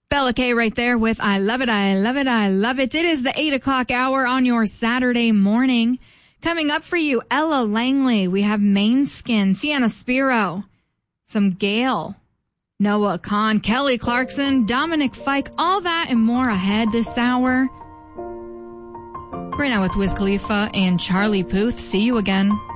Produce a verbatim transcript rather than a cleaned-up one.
Bella K right there with I Love It, I Love It, I Love It. It is the eight o'clock hour on your Saturday morning. Coming up for you, Ella Langley. We have Main Skin, Sienna Spiro, some Gale, Noah Khan, Kelly Clarkson, Dominic Fike, all that and more ahead this hour. Right now it's Wiz Khalifa and Charlie Puth. See you again.